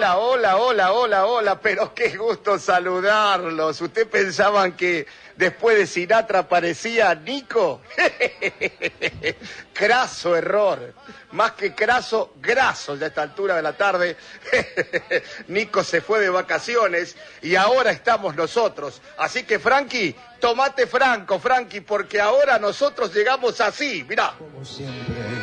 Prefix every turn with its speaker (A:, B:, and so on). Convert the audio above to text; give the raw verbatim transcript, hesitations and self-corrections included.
A: Hola, hola, hola, hola, hola, pero qué gusto saludarlos. ¿Ustedes pensaban que después de Sinatra aparecía Nico? Craso error. Más que craso, graso ya a esta altura de la tarde. Nico se fue de vacaciones y ahora estamos nosotros. Así que, Frankie, tomate franco, Frankie, porque ahora nosotros llegamos así, mirá. Como siempre.